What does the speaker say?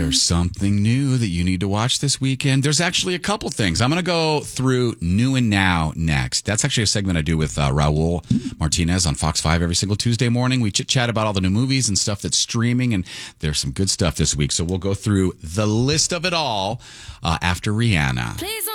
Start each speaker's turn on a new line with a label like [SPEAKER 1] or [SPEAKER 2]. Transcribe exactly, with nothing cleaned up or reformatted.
[SPEAKER 1] there's something new that you need to watch this weekend, there's actually a couple things. I'm going to go through New and Now next. That's actually a segment I do with uh, Raul Martinez on Fox five every single Tuesday morning. We chit-chat about all the new movies and stuff that's streaming, and there's some good stuff this week. So we'll go through the list of it all uh, after Rihanna.
[SPEAKER 2] Please